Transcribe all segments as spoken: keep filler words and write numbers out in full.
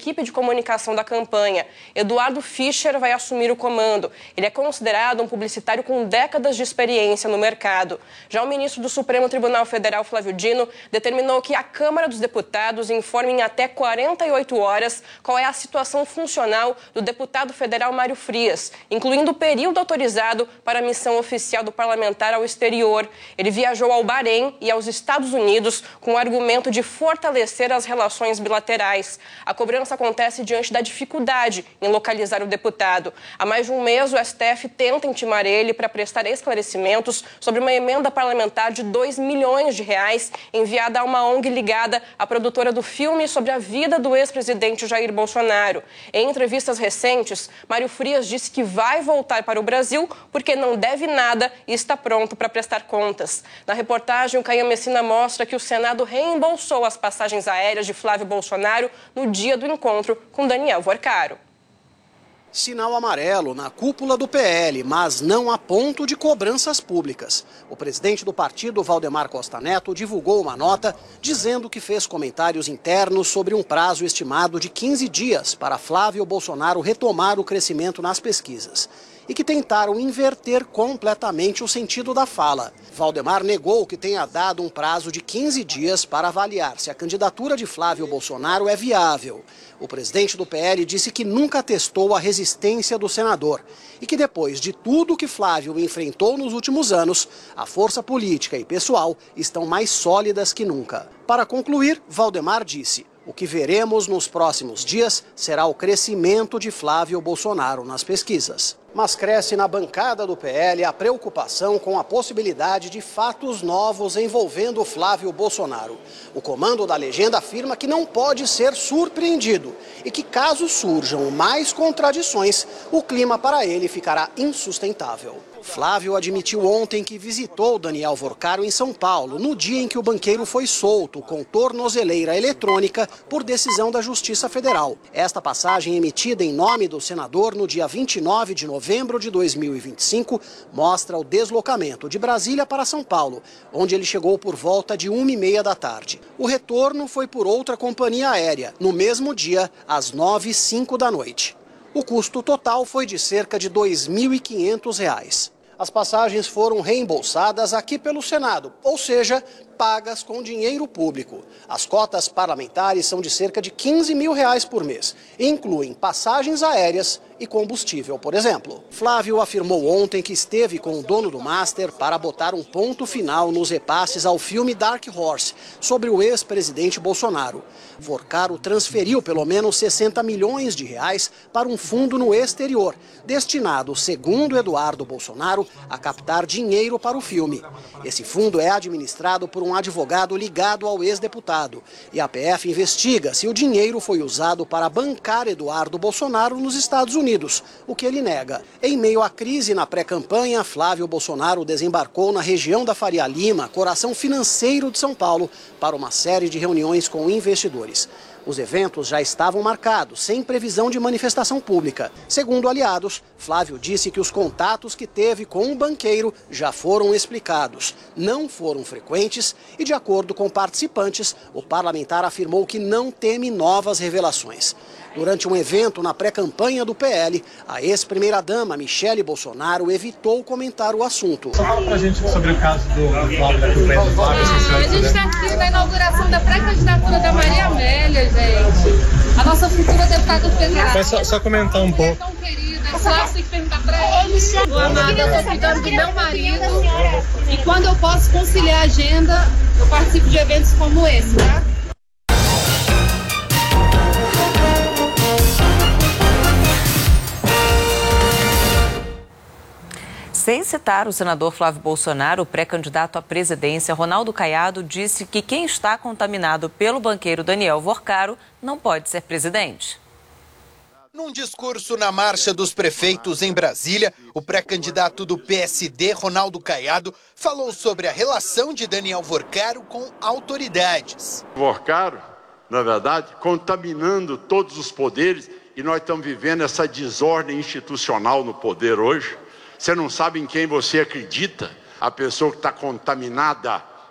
equipe de comunicação da campanha. Eduardo Fischer vai assumir o comando. Ele é considerado um publicitário com décadas de experiência no mercado. Já o ministro do Supremo Tribunal Federal, Flávio Dino, determinou que a Câmara dos Deputados informe em até quarenta e oito horas qual é a situação funcional do deputado federal Mário Frias, incluindo o período autorizado para a missão oficial do parlamentar ao exterior. Ele viajou ao Bahrein e aos Estados Unidos com o argumento de fortalecer as relações bilaterais. A cobrança acontece diante da dificuldade em localizar o deputado. Há mais de um mês, o S T F tenta intimar ele para prestar esclarecimentos sobre uma emenda parlamentar de dois milhões de reais enviada a uma O N G ligada à produtora do filme sobre a vida do ex-presidente Jair Bolsonaro. Em entrevistas recentes, Mário Frias disse que vai voltar para o Brasil porque não deve nada e está pronto para prestar contas. Na reportagem, o Caio Messina mostra que o Senado reembolsou as passagens aéreas de Flávio Bolsonaro no dia do encontro com Daniel Vorcaro. Sinal amarelo na cúpula do P L, mas não a ponto de cobranças públicas. O presidente do partido, Valdemar Costa Neto, divulgou uma nota dizendo que fez comentários internos sobre um prazo estimado de quinze dias para Flávio Bolsonaro retomar o crescimento nas pesquisas e que tentaram inverter completamente o sentido da fala. Valdemar negou que tenha dado um prazo de quinze dias para avaliar se a candidatura de Flávio Bolsonaro é viável. O presidente do P L disse que nunca testou a resistência do senador e que depois de tudo que Flávio enfrentou nos últimos anos, a força política e pessoal estão mais sólidas que nunca. Para concluir, Valdemar disse: o que veremos nos próximos dias será o crescimento de Flávio Bolsonaro nas pesquisas. Mas cresce na bancada do P L a preocupação com a possibilidade de fatos novos envolvendo Flávio Bolsonaro. O comando da legenda afirma que não pode ser surpreendido e que, caso surjam mais contradições, o clima para ele ficará insustentável. Flávio admitiu ontem que visitou Daniel Vorcaro em São Paulo, no dia em que o banqueiro foi solto com tornozeleira eletrônica por decisão da Justiça Federal. Esta passagem, emitida em nome do senador no dia vinte e nove de novembro de dois mil e vinte e cinco, mostra o deslocamento de Brasília para São Paulo, onde ele chegou por volta de uma e meia da tarde. O retorno foi por outra companhia aérea, no mesmo dia, às nove e cinco da noite. O custo total foi de cerca de dois mil e quinhentos reais. As passagens foram reembolsadas aqui pelo Senado, ou seja, pagas com dinheiro público. As cotas parlamentares são de cerca de quinze mil reais por mês e incluem passagens aéreas e combustível, por exemplo. Flávio afirmou ontem que esteve com o dono do Master para botar um ponto final nos repasses ao filme Dark Horse, sobre o ex-presidente Bolsonaro. Vorcaro transferiu pelo menos sessenta milhões de reais para um fundo no exterior, destinado, segundo Eduardo Bolsonaro, a captar dinheiro para o filme. Esse fundo é administrado por um advogado ligado ao ex-deputado e a P F investiga se o dinheiro foi usado para bancar Eduardo Bolsonaro nos Estados Unidos, o que ele nega. Em meio à crise na pré-campanha, Flávio Bolsonaro desembarcou na região da Faria Lima, coração financeiro de São Paulo, para uma série de reuniões com investidores. Os eventos já estavam marcados, sem previsão de manifestação pública. Segundo aliados, Flávio disse que os contatos que teve com o banqueiro já foram explicados, não foram frequentes e, de acordo com participantes, o parlamentar afirmou que não teme novas revelações. Durante um evento na pré-campanha do P L, a ex-primeira-dama Michele Bolsonaro evitou comentar o assunto. Só fala pra gente sobre o caso do Flávio, da campanha do Flávio. Ah, a gente está aqui na inauguração da pré-candidatura da Maria Amélia, gente. A nossa futura deputada federal. Mas só, só comentar um pouco. É tão querida, é só você tem que perguntar pra ele. Ô, amada, eu tô cuidando do meu marido. E quando eu posso conciliar a agenda, eu participo de eventos como esse, tá? Sem citar o senador Flávio Bolsonaro, o pré-candidato à presidência, Ronaldo Caiado, disse que quem está contaminado pelo banqueiro Daniel Vorcaro não pode ser presidente. Num discurso na Marcha dos Prefeitos em Brasília, o pré-candidato do P S D, Ronaldo Caiado, falou sobre a relação de Daniel Vorcaro com autoridades. Vorcaro, na verdade, contaminando todos os poderes, e nós estamos vivendo essa desordem institucional no poder hoje. Você não sabe em quem você acredita. A pessoa que está contaminada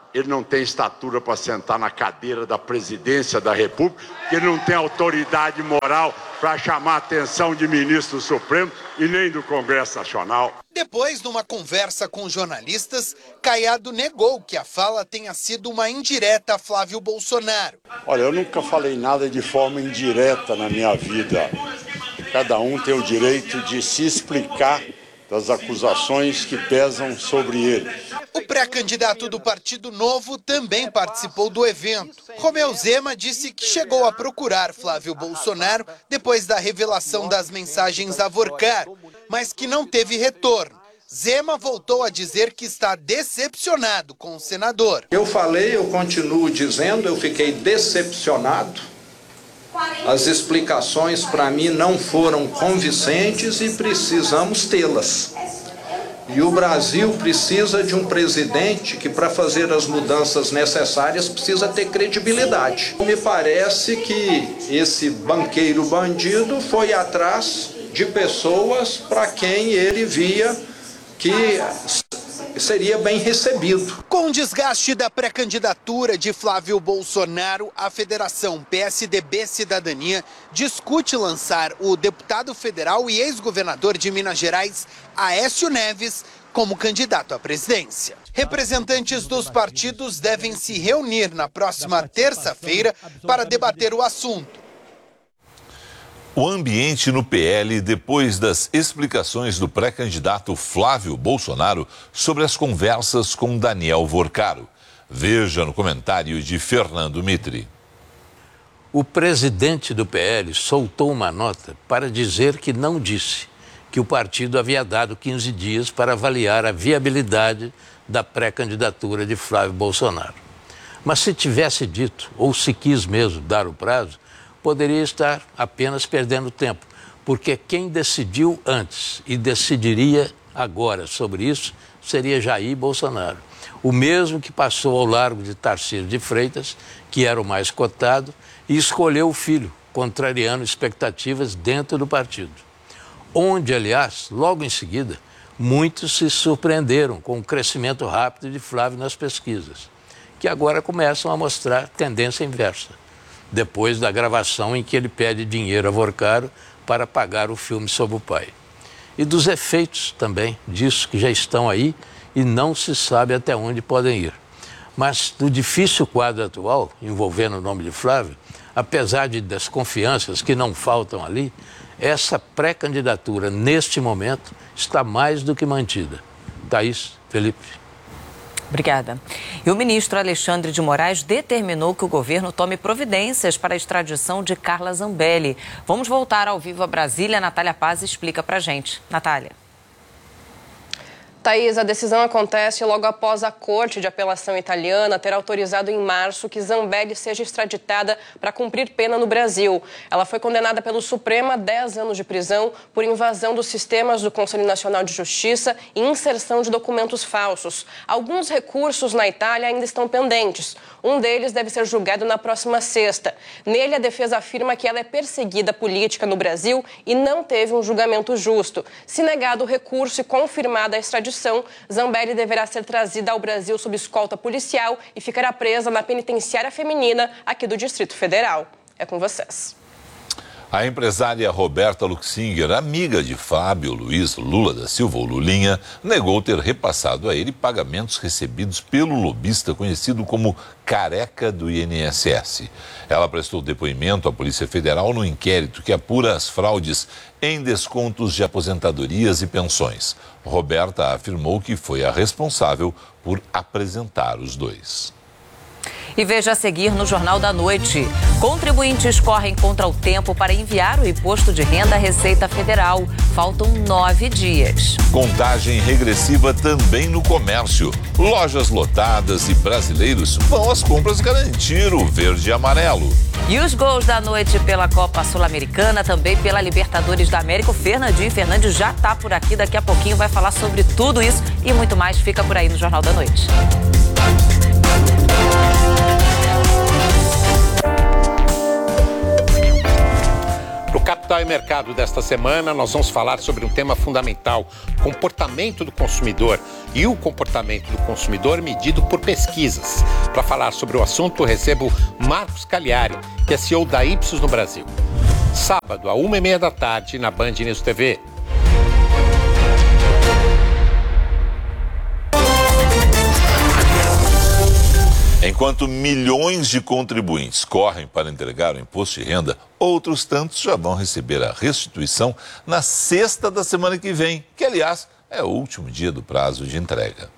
ele não tem estatura para sentar na cadeira da presidência da República, ele não tem autoridade moral para chamar a atenção de ministro do Supremo e nem do Congresso Nacional. Depois, numa conversa com jornalistas, Caiado negou que a fala tenha sido uma indireta a Flávio Bolsonaro. Olha, eu nunca falei nada de forma indireta na minha vida. Cada um tem o direito de se explicar das acusações que pesam sobre ele. O pré-candidato do Partido Novo também participou do evento. Romeu Zema disse que chegou a procurar Flávio Bolsonaro depois da revelação das mensagens a Vorcaro, mas que não teve retorno. Zema voltou a dizer que está decepcionado com o senador. Eu falei, eu continuo dizendo, eu fiquei decepcionado. As explicações para mim não foram convincentes e precisamos tê-las. E o Brasil precisa de um presidente que, para fazer as mudanças necessárias, precisa ter credibilidade. Me parece que esse banqueiro bandido foi atrás de pessoas para quem ele via que seria bem recebido. Com o desgaste da pré-candidatura de Flávio Bolsonaro, a Federação P S D B Cidadania discute lançar o deputado federal e ex-governador de Minas Gerais, Aécio Neves, como candidato à presidência. Representantes dos partidos devem se reunir na próxima terça-feira para debater o assunto. O ambiente no P L depois das explicações do pré-candidato Flávio Bolsonaro sobre as conversas com Daniel Vorcaro. Veja no comentário de Fernando Mitri. O presidente do P L soltou uma nota para dizer que não disse que o partido havia dado quinze dias para avaliar a viabilidade da pré-candidatura de Flávio Bolsonaro. Mas se tivesse dito, ou se quis mesmo dar o prazo, poderia estar apenas perdendo tempo, porque quem decidiu antes e decidiria agora sobre isso seria Jair Bolsonaro, o mesmo que passou ao largo de Tarcísio de Freitas, que era o mais cotado, e escolheu o filho, contrariando expectativas dentro do partido. Onde, aliás, logo em seguida, muitos se surpreenderam com o crescimento rápido de Flávio nas pesquisas, que agora começam a mostrar tendência inversa, depois da gravação em que ele pede dinheiro a Vorcaro para pagar o filme sobre o pai. E dos efeitos também disso que já estão aí e não se sabe até onde podem ir. Mas do difícil quadro atual, envolvendo o nome de Flávio, apesar de desconfianças que não faltam ali, essa pré-candidatura, neste momento, está mais do que mantida. Thaís, Felipe. Obrigada. E o ministro Alexandre de Moraes determinou que o governo tome providências para a extradição de Carla Zambelli. Vamos voltar ao vivo a Brasília. A Natália Paz explica pra gente. Natália. Thaís, a decisão acontece logo após a Corte de Apelação Italiana ter autorizado em março que Zambelli seja extraditada para cumprir pena no Brasil. Ela foi condenada pelo Supremo a dez anos de prisão por invasão dos sistemas do Conselho Nacional de Justiça e inserção de documentos falsos. Alguns recursos na Itália ainda estão pendentes. Um deles deve ser julgado na próxima sexta. Nele, a defesa afirma que ela é perseguida política no Brasil e não teve um julgamento justo. Se negado o recurso e confirmada a extradição, Zambelli deverá ser trazida ao Brasil sob escolta policial e ficará presa na penitenciária feminina aqui do Distrito Federal. É com vocês. A empresária Roberta Luxinger, amiga de Fábio Luiz Lula da Silva, ou Lulinha, negou ter repassado a ele pagamentos recebidos pelo lobista conhecido como Careca do I N S S. Ela prestou depoimento à Polícia Federal no inquérito que apura as fraudes em descontos de aposentadorias e pensões. Roberta afirmou que foi a responsável por apresentar os dois. E veja a seguir no Jornal da Noite. Contribuintes correm contra o tempo para enviar o imposto de renda à Receita Federal. Faltam nove dias. Contagem regressiva também no comércio. Lojas lotadas e brasileiros vão às compras garantir o verde e amarelo. E os gols da noite pela Copa Sul-Americana, também pela Libertadores da América. O Fernandinho Fernandes já está por aqui. Daqui a pouquinho vai falar sobre tudo isso e muito mais. Fica por aí no Jornal da Noite. Capital e Mercado desta semana, nós vamos falar sobre um tema fundamental, comportamento do consumidor e o comportamento do consumidor medido por pesquisas. Para falar sobre o assunto, eu recebo Marcos Cagliari, que é C E O da Ipsos no Brasil. Sábado, à uma e meia da tarde, na Band News T V. Enquanto milhões de contribuintes correm para entregar o imposto de renda, outros tantos já vão receber a restituição na sexta da semana que vem, que, aliás, é o último dia do prazo de entrega.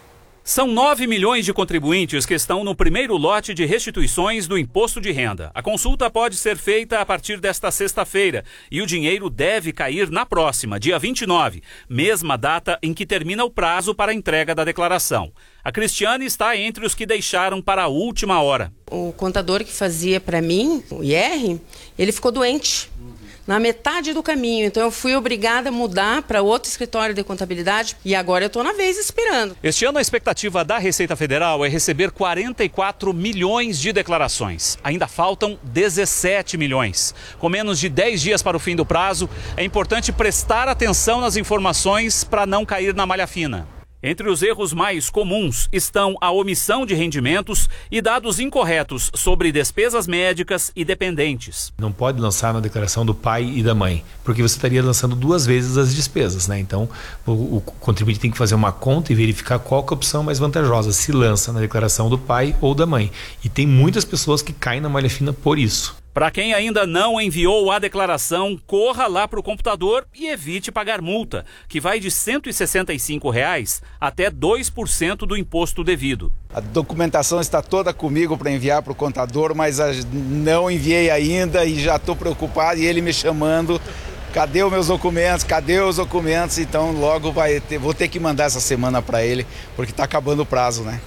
São nove milhões de contribuintes que estão no primeiro lote de restituições do imposto de renda. A consulta pode ser feita a partir desta sexta-feira e o dinheiro deve cair na próxima, dia vinte e nove, mesma data em que termina o prazo para a entrega da declaração. A Cristiane está entre os que deixaram para a última hora. O contador que fazia para mim, o I R, ele ficou doente. Na metade do caminho, então eu fui obrigada a mudar para outro escritório de contabilidade e agora eu estou na vez esperando. Este ano a expectativa da Receita Federal é receber quarenta e quatro milhões de declarações. Ainda faltam dezessete milhões. Com menos de dez dias para o fim do prazo, é importante prestar atenção nas informações para não cair na malha fina. Entre os erros mais comuns estão a omissão de rendimentos e dados incorretos sobre despesas médicas e dependentes. Não pode lançar na declaração do pai e da mãe, porque você estaria lançando duas vezes as despesas, né? Então, o, o contribuinte tem que fazer uma conta e verificar qual que é a opção mais vantajosa, se lança na declaração do pai ou da mãe. E tem muitas pessoas que caem na malha fina por isso. Para quem ainda não enviou a declaração, corra lá para o computador e evite pagar multa, que vai de cento e sessenta e cinco reais até dois por cento do imposto devido. A documentação está toda comigo para enviar para o contador, mas não enviei ainda e já estou preocupado e ele me chamando. Cadê os meus documentos? Cadê os documentos? Então logo vai ter, vou ter que mandar essa semana para ele, porque está acabando o prazo, né?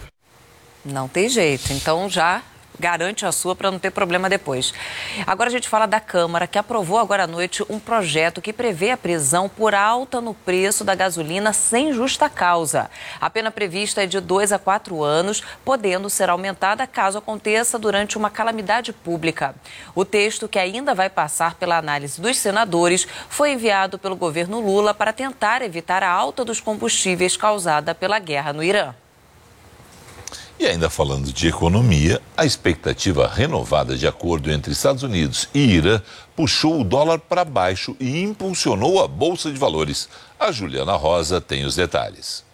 Não tem jeito, então já garante a sua para não ter problema depois. Agora a gente fala da Câmara, que aprovou agora à noite um projeto que prevê a prisão por alta no preço da gasolina sem justa causa. A pena prevista é de dois a quatro anos, podendo ser aumentada caso aconteça durante uma calamidade pública. O texto, que ainda vai passar pela análise dos senadores, foi enviado pelo governo Lula para tentar evitar a alta dos combustíveis causada pela guerra no Irã. E ainda falando de economia, a expectativa renovada de acordo entre Estados Unidos e Irã puxou o dólar para baixo e impulsionou a Bolsa de Valores. A Juliana Rosa tem os detalhes.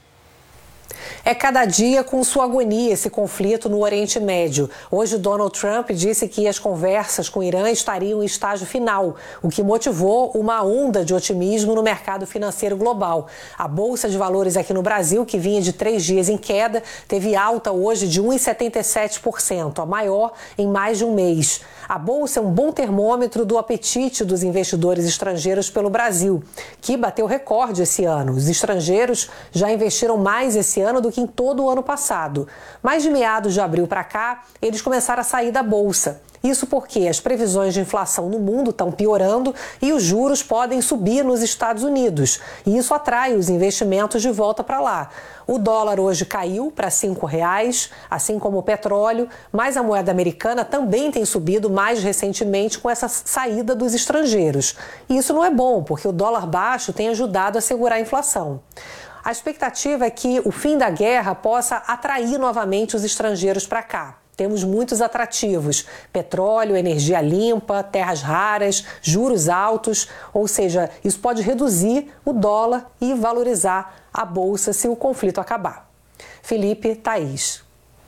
É cada dia com sua agonia esse conflito no Oriente Médio. Hoje, Donald Trump disse que as conversas com o Irã estariam em estágio final, o que motivou uma onda de otimismo no mercado financeiro global. A Bolsa de Valores aqui no Brasil, que vinha de três dias em queda, teve alta hoje de um vírgula setenta e sete por cento, a maior em mais de um mês. A Bolsa é um bom termômetro do apetite dos investidores estrangeiros pelo Brasil, que bateu recorde esse ano. Os estrangeiros já investiram mais esse ano do que em todo o ano passado. Mas de meados de abril para cá, eles começaram a sair da Bolsa. Isso porque as previsões de inflação no mundo estão piorando e os juros podem subir nos Estados Unidos. E isso atrai os investimentos de volta para lá. O dólar hoje caiu para cinco reais, assim como o petróleo, mas a moeda americana também tem subido mais recentemente com essa saída dos estrangeiros. E isso não é bom, porque o dólar baixo tem ajudado a segurar a inflação. A expectativa é que o fim da guerra possa atrair novamente os estrangeiros para cá. Temos muitos atrativos: petróleo, energia limpa, terras raras, juros altos, ou seja, isso pode reduzir o dólar e valorizar a Bolsa se o conflito acabar. Felipe, Thaís.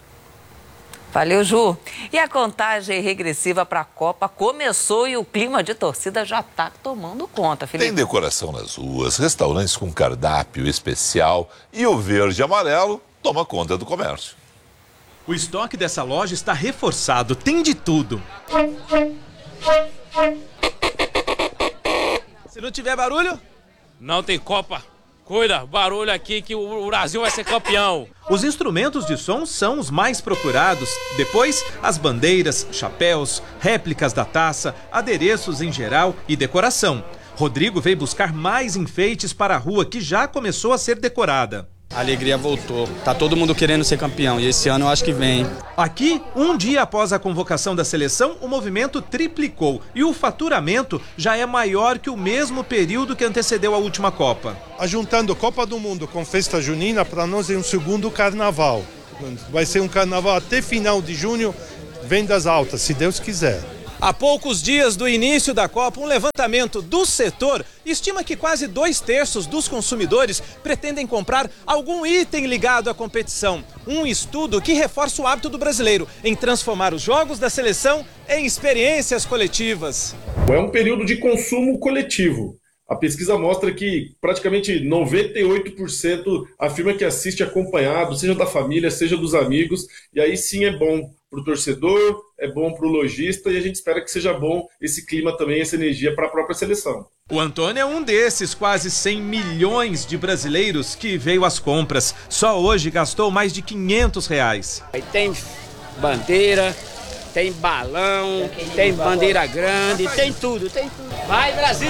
Valeu, Ju. E a contagem regressiva para a Copa começou e o clima de torcida já está tomando conta, Felipe. Tem decoração nas ruas, restaurantes com cardápio especial e o verde e amarelo toma conta do comércio. O estoque dessa loja está reforçado, tem de tudo. Se não tiver barulho, não tem Copa. Cuida, barulho aqui que o Brasil vai ser campeão. Os instrumentos de som são os mais procurados. Depois, as bandeiras, chapéus, réplicas da taça, adereços em geral e decoração. Rodrigo veio buscar mais enfeites para a rua que já começou a ser decorada. A alegria voltou. Tá todo mundo querendo ser campeão e esse ano eu acho que vem. Aqui, um dia após a convocação da seleção, o movimento triplicou e o faturamento já é maior que o mesmo período que antecedeu a última Copa. Juntando Copa do Mundo com festa junina, para nós é um segundo carnaval. Vai ser um carnaval até final de junho, vendas altas, se Deus quiser. Há poucos dias do início da Copa, um levantamento do setor estima que quase dois terços dos consumidores pretendem comprar algum item ligado à competição. Um estudo que reforça o hábito do brasileiro em transformar os jogos da seleção em experiências coletivas. É um período de consumo coletivo. A pesquisa mostra que praticamente noventa e oito por cento afirma que assiste acompanhado, seja da família, seja dos amigos, e aí sim é bom para o torcedor, é bom para o lojista e a gente espera que seja bom esse clima também, essa energia para a própria seleção. O Antônio é um desses quase cem milhões de brasileiros que veio às compras. Só hoje gastou mais de quinhentos reais. Aí tem bandeira, tem balão, tem bandeira grande, tem tudo, tem tudo. Vai, Brasil!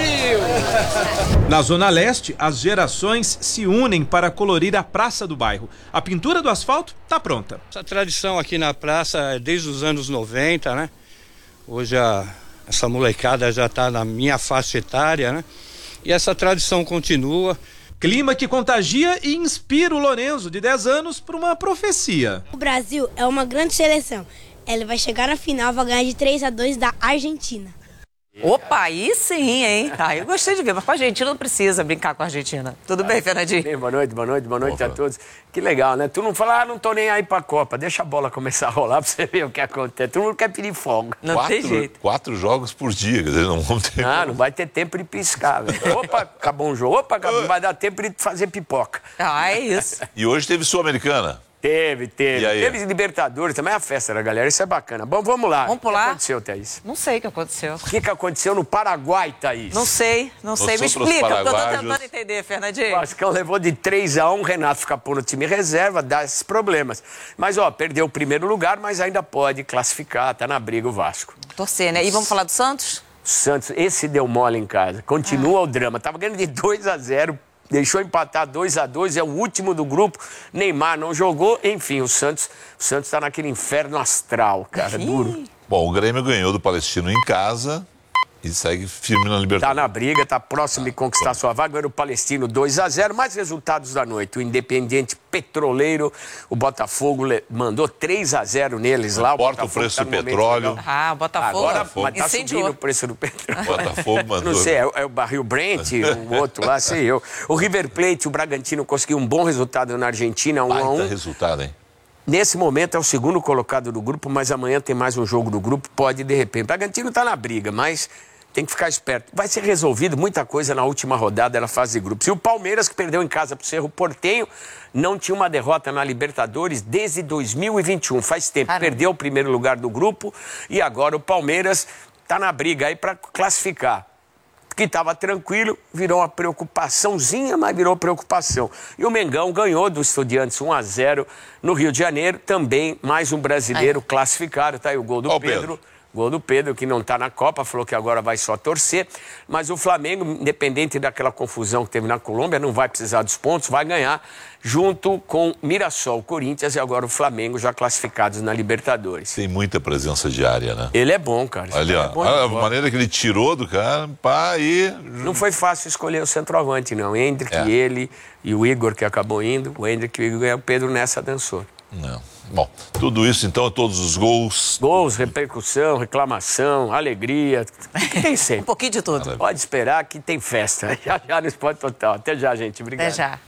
Na Zona Leste, as gerações se unem para colorir a praça do bairro. A pintura do asfalto está pronta. Essa tradição aqui na praça é desde os anos noventa, né? Hoje a, essa molecada já está na minha faixa etária, né? E essa tradição continua. Clima que contagia e inspira o Lorenzo, de dez anos, para uma profecia. O Brasil é uma grande seleção. Ele vai chegar na final, vai ganhar de três a dois da Argentina. Opa, aí sim, hein? Ah, eu gostei de ver, mas com a Argentina não precisa brincar com a Argentina. Tudo bem, Fernandinho? Bem, boa noite, boa noite, boa noite Opa. a todos. Que legal, né? Tu não fala, ah, não tô nem aí pra Copa. Deixa a bola começar a rolar pra você ver o que acontece. Tu não quer pedir folga. Não quatro, tem jeito. Quatro jogos por dia, quer dizer, não vão ter... Ah, não vai ter tempo de piscar, velho. Opa, acabou um jogo. Opa, acabou, vai dar tempo de fazer pipoca. Ah, é isso. E hoje teve Sul-Americana. Teve, teve. Teve Libertadores, também é a festa da galera, isso é bacana. Bom, vamos lá. Vamos pular? O que aconteceu, Thaís? Não sei o que aconteceu. O que, que aconteceu no Paraguai, Thaís? Não sei, não sei. Me explica, eu tô tentando entender, Fernandinho. O Vascão levou de três a um, o Renato escapou no time reserva, dá esses problemas. Mas, ó, perdeu o primeiro lugar, mas ainda pode classificar, tá na briga o Vasco. Torcer, né? E vamos falar do Santos? Santos, esse deu mole em casa. Continua ah. o drama. Tava ganhando de dois a zero. Deixou empatar dois a dois, é o último do grupo. Neymar não jogou, enfim, o Santos o Santos está naquele inferno astral, cara, Ih. duro. Bom, o Grêmio ganhou do Palestino em casa e segue firme na Libertadores. Tá na briga, tá próximo de conquistar sua vaga. Ganhou o Palestino dois a zero. Mais resultados da noite. O Independiente Petroleiro, o Botafogo mandou três a zero neles lá. Importa o, o preço do petróleo. Ah, o Botafogo. Agora mas tá subindo o preço do petróleo. Botafogo mandou. Não sei, é, é o barril Brent, o outro lá, sei eu. O River Plate, o Bragantino conseguiu um bom resultado na Argentina, um a um. resultado, hein? Nesse momento é o segundo colocado do grupo, mas amanhã tem mais um jogo do grupo, pode de repente. O Bragantino tá na briga, mas tem que ficar esperto. Vai ser resolvido muita coisa na última rodada da fase de grupos. E o Palmeiras, que perdeu em casa pro Cerro Porteño, não tinha uma derrota na Libertadores desde dois mil e vinte e um. Faz tempo. Caramba. Perdeu o primeiro lugar do grupo e agora o Palmeiras tá na briga aí para classificar. Que estava tranquilo, virou uma preocupaçãozinha, mas virou preocupação. E o Mengão ganhou do Estudiantes um a zero no Rio de Janeiro. Também mais um brasileiro Ai. classificado. Tá aí o gol do oh, Pedro. Pedro. Gol do Pedro, que não está na Copa, falou que agora vai só torcer. Mas o Flamengo, independente daquela confusão que teve na Colômbia, não vai precisar dos pontos, vai ganhar junto com Mirassol, Corinthians e agora o Flamengo já classificados na Libertadores. Tem muita presença diária, né? Ele é bom, cara. Ali, ó, é bom a maneira que ele tirou do cara, pá, e... Não foi fácil escolher o centroavante, não. Hendrick, é. ele e o Igor, que acabou indo. O Hendrick e o Igor ganhou, o Pedro nessa dançou. Não. Bom, tudo isso, então, todos os gols... Gols, repercussão, reclamação, alegria, tem sempre. Um pouquinho de tudo. Pode esperar que tem festa. Já já no Esporte Total. Até já, gente. Obrigado. Até já.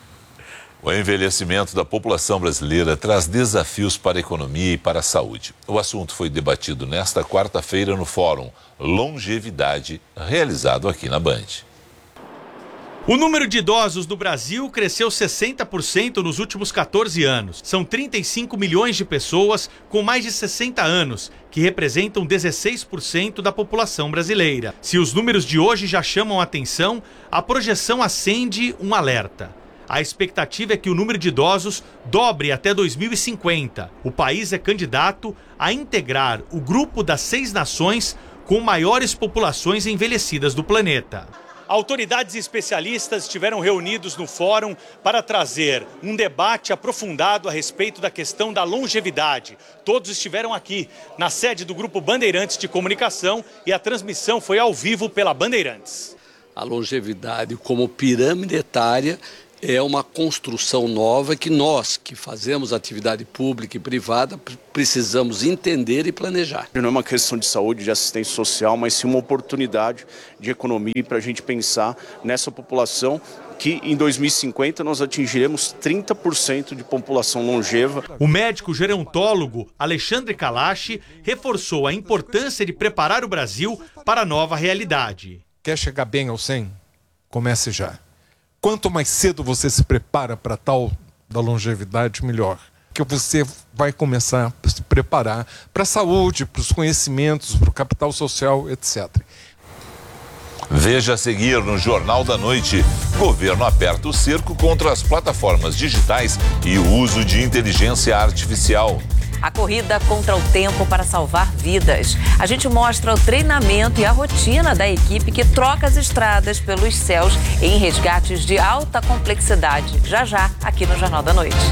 O envelhecimento da população brasileira traz desafios para a economia e para a saúde. O assunto foi debatido nesta quarta-feira no Fórum Longevidade, realizado aqui na Band. O número de idosos do Brasil cresceu sessenta por cento nos últimos quatorze anos. São trinta e cinco milhões de pessoas com mais de sessenta anos, que representam dezesseis por cento da população brasileira. Se os números de hoje já chamam a atenção, a projeção acende um alerta. A expectativa é que o número de idosos dobre até dois mil e cinquenta. O país é candidato a integrar o grupo das seis nações com maiores populações envelhecidas do planeta. Autoridades e especialistas estiveram reunidos no fórum para trazer um debate aprofundado a respeito da questão da longevidade. Todos estiveram aqui, na sede do Grupo Bandeirantes de Comunicação, e a transmissão foi ao vivo pela Bandeirantes. A longevidade como pirâmide etária é uma construção nova que nós, que fazemos atividade pública e privada, precisamos entender e planejar. Não é uma questão de saúde, de assistência social, mas sim uma oportunidade de economia para a gente pensar nessa população que em dois mil e cinquenta nós atingiremos trinta por cento de população longeva. O médico gerontólogo Alexandre Kalash reforçou a importância de preparar o Brasil para a nova realidade. Quer chegar bem ao cem? Comece já. Quanto mais cedo você se prepara para tal da longevidade, melhor. Que você vai começar a se preparar para a saúde, para os conhecimentos, para o capital social, etcétera. Veja a seguir no Jornal da Noite. Governo aperta o cerco contra as plataformas digitais e o uso de inteligência artificial. A corrida contra o tempo para salvar vidas. A gente mostra o treinamento e a rotina da equipe que troca as estradas pelos céus em resgates de alta complexidade. Já já, aqui no Jornal da Noite.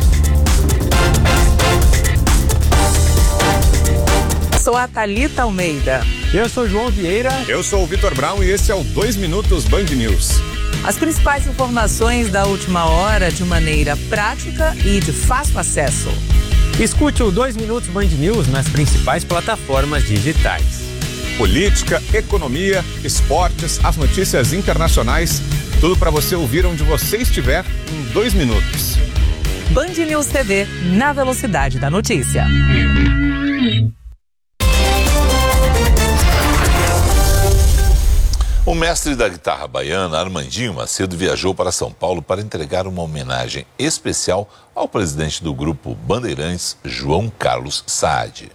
Sou a Thalita Almeida. Eu sou João Vieira. Eu sou o Vitor Brown e esse é o dois Minutos Band News. As principais informações da última hora de maneira prática e de fácil acesso. Escute o dois Minutos Band News nas principais plataformas digitais. Política, economia, esportes, as notícias internacionais, tudo para você ouvir onde você estiver em dois minutos. Band News T V, na velocidade da notícia. O mestre da guitarra baiana, Armandinho Macedo, viajou para São Paulo para entregar uma homenagem especial ao presidente do grupo Bandeirantes, João Carlos Saad.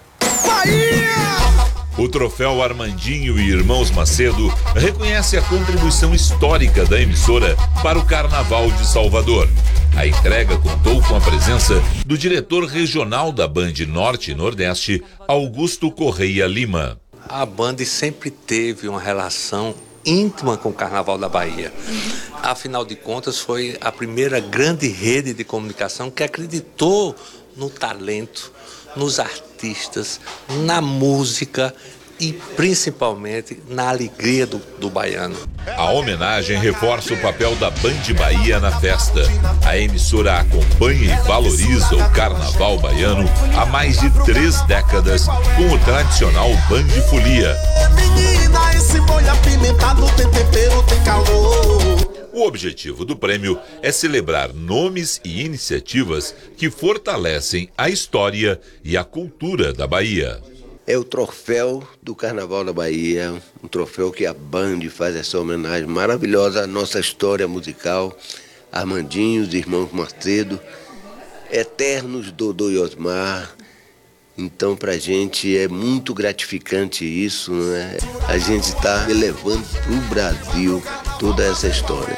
O troféu Armandinho e Irmãos Macedo reconhece a contribuição histórica da emissora para o Carnaval de Salvador. A entrega contou com a presença do diretor regional da Band Norte e Nordeste, Augusto Correia Lima. A Band sempre teve uma relação íntima com o Carnaval da Bahia. Afinal de contas, foi a primeira grande rede de comunicação que acreditou no talento, nos artistas, na música e principalmente na alegria do, do baiano. A homenagem reforça o papel da Band Bahia na festa. A emissora acompanha e valoriza o carnaval baiano há mais de três décadas com o tradicional Band Folia. Menina, esse molho apimentado tem tempero, tem calor. O objetivo do prêmio é celebrar nomes e iniciativas que fortalecem a história e a cultura da Bahia. É o troféu do Carnaval da Bahia, um troféu que a Band faz essa homenagem maravilhosa à nossa história musical, Armandinho, os Irmãos Macedo, eternos Dodô e Osmar. Então, para a gente é muito gratificante isso, né? A gente está elevando para o Brasil toda essa história.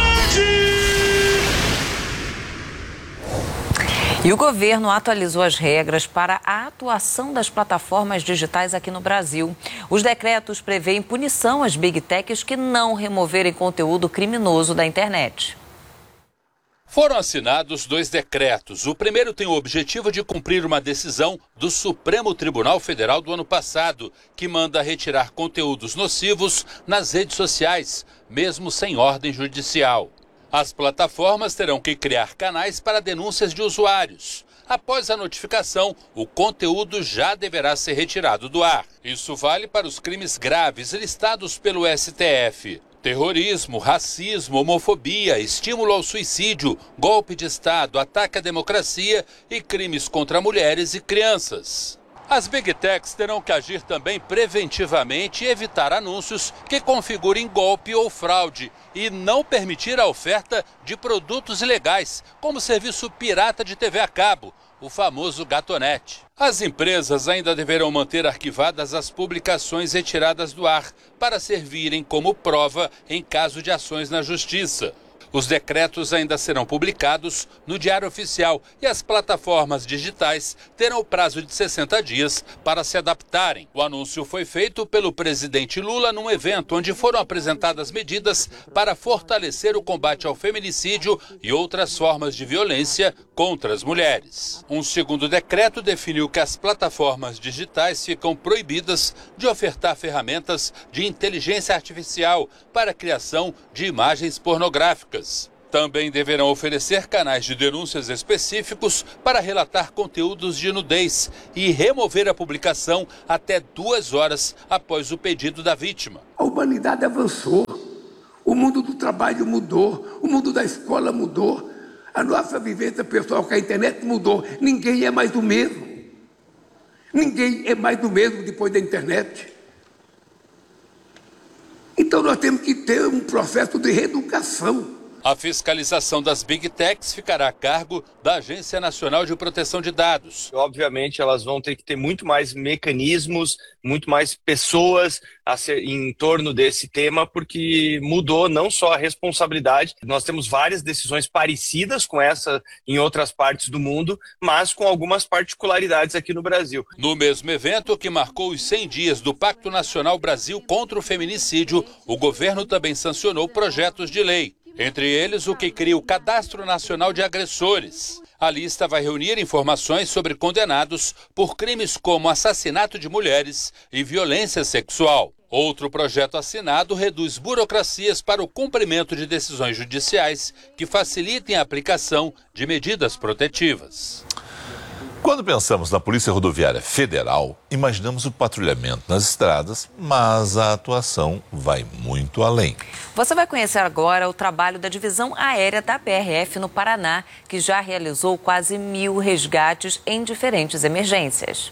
E o governo atualizou as regras para a atuação das plataformas digitais aqui no Brasil. Os decretos prevêem punição às Big Techs que não removerem conteúdo criminoso da internet. Foram assinados dois decretos. O primeiro tem o objetivo de cumprir uma decisão do Supremo Tribunal Federal do ano passado, que manda retirar conteúdos nocivos nas redes sociais, mesmo sem ordem judicial. As plataformas terão que criar canais para denúncias de usuários. Após a notificação, o conteúdo já deverá ser retirado do ar. Isso vale para os crimes graves listados pelo S T F. Terrorismo, racismo, homofobia, estímulo ao suicídio, golpe de Estado, ataque à democracia e crimes contra mulheres e crianças. As Big Techs terão que agir também preventivamente e evitar anúncios que configurem golpe ou fraude e não permitir a oferta de produtos ilegais, como serviço pirata de T V a cabo, o famoso Gatonete. As empresas ainda deverão manter arquivadas as publicações retiradas do ar para servirem como prova em caso de ações na justiça. Os decretos ainda serão publicados no Diário Oficial e as plataformas digitais terão o prazo de sessenta dias para se adaptarem. O anúncio foi feito pelo presidente Lula num evento onde foram apresentadas medidas para fortalecer o combate ao feminicídio e outras formas de violência contra as mulheres. Um segundo decreto definiu que as plataformas digitais ficam proibidas de ofertar ferramentas de inteligência artificial para a criação de imagens pornográficas. Também deverão oferecer canais de denúncias específicos para relatar conteúdos de nudez e remover a publicação até duas horas após o pedido da vítima. A humanidade avançou, o mundo do trabalho mudou, o mundo da escola mudou, a nossa vivência pessoal com a internet mudou. Ninguém é mais o mesmo. Ninguém é mais o mesmo depois da internet. Então nós temos que ter um processo de reeducação. A fiscalização das Big Techs ficará a cargo da Agência Nacional de Proteção de Dados. Obviamente, elas vão ter que ter muito mais mecanismos, muito mais pessoas a ser, em torno desse tema, porque mudou não só a responsabilidade. Nós temos várias decisões parecidas com essa em outras partes do mundo, mas com algumas particularidades aqui no Brasil. No mesmo evento, que marcou os cem dias do Pacto Nacional Brasil contra o Feminicídio, o governo também sancionou projetos de lei. Entre eles, o que cria o Cadastro Nacional de Agressores. A lista vai reunir informações sobre condenados por crimes como assassinato de mulheres e violência sexual. Outro projeto assinado reduz burocracias para o cumprimento de decisões judiciais que facilitem a aplicação de medidas protetivas. Quando pensamos na Polícia Rodoviária Federal, imaginamos o patrulhamento nas estradas, mas a atuação vai muito além. Você vai conhecer agora o trabalho da Divisão Aérea da B R F no Paraná, que já realizou quase mil resgates em diferentes emergências.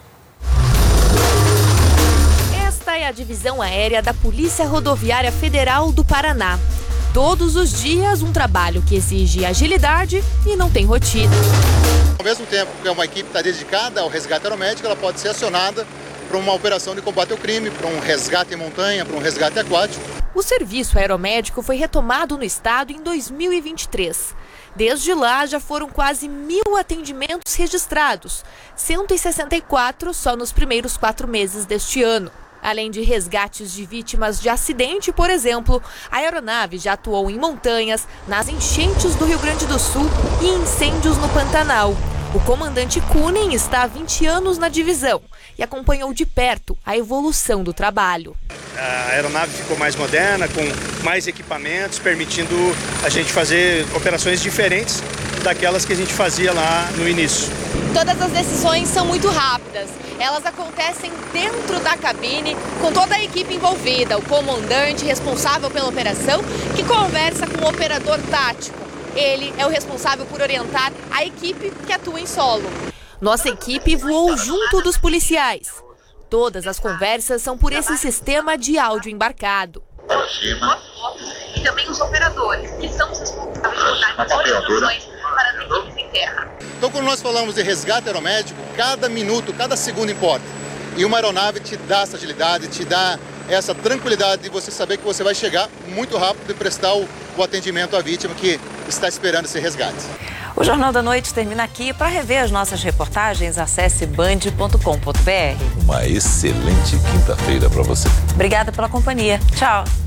Esta é a Divisão Aérea da Polícia Rodoviária Federal do Paraná. Todos os dias, um trabalho que exige agilidade e não tem rotina. Ao mesmo tempo que uma equipe está dedicada ao resgate aeromédico, ela pode ser acionada para uma operação de combate ao crime, para um resgate em montanha, para um resgate aquático. O serviço aeromédico foi retomado no estado em dois mil e vinte e três. Desde lá, já foram quase mil atendimentos registrados, cento e sessenta e quatro só nos primeiros quatro meses deste ano. Além de resgates de vítimas de acidente, por exemplo, a aeronave já atuou em montanhas, nas enchentes do Rio Grande do Sul e incêndios no Pantanal. O comandante Kunen está há vinte anos na divisão e acompanhou de perto a evolução do trabalho. A aeronave ficou mais moderna, com mais equipamentos, permitindo a gente fazer operações diferentes daquelas que a gente fazia lá no início. Todas as decisões são muito rápidas. Elas acontecem dentro da cabine, com toda a equipe envolvida, o comandante responsável pela operação, que conversa com o operador tático. Ele é o responsável por orientar a equipe que atua em solo. Nossa equipe voou junto dos policiais. Todas as conversas são por esse sistema de áudio embarcado. E também os operadores, que são os responsáveis por dar orientações para as equipes em terra. Então, quando nós falamos de resgate aeromédico, cada minuto, cada segundo importa. E uma aeronave te dá essa agilidade, te dá essa tranquilidade de você saber que você vai chegar muito rápido e prestar o, o atendimento à vítima que está esperando esse resgate. O Jornal da Noite termina aqui. Para rever as nossas reportagens, acesse band ponto com ponto br. Uma excelente quinta-feira para você. Obrigada pela companhia. Tchau.